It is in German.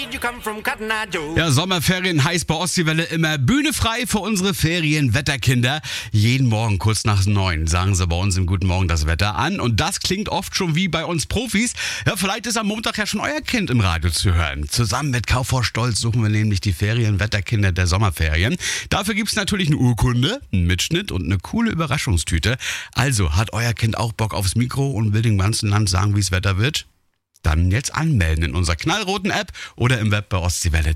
you come from Cotton Eye Joe. Ja, Sommerferien heißt bei Ostseewelle immer Bühne frei für unsere Ferienwetterkinder. Jeden Morgen kurz nach 9 sagen sie bei uns im Guten Morgen das Wetter an. Und das klingt oft schon wie bei uns Profis. Ja, vielleicht ist am Montag ja schon euer Kind im Radio zu hören. Zusammen mit KV Stolz suchen wir nämlich die Ferienwetterkinder der Sommerferien. Dafür gibt's natürlich eine Urkunde, einen Mitschnitt und eine coole Überraschungstüte. Also, hat euer Kind auch Bock aufs Mikro und will dem ganzen Land sagen, wie das Wetter wird? Dann jetzt anmelden in unserer knallroten App oder im Web bei ostseewelle.de.